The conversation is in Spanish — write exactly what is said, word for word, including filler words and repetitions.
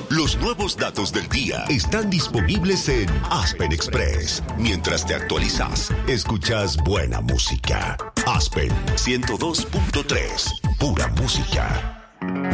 Los nuevos datos del día están disponibles en Aspen Express. Mientras te actualizas, escuchas buena música. Aspen ciento dos punto tres, pura música.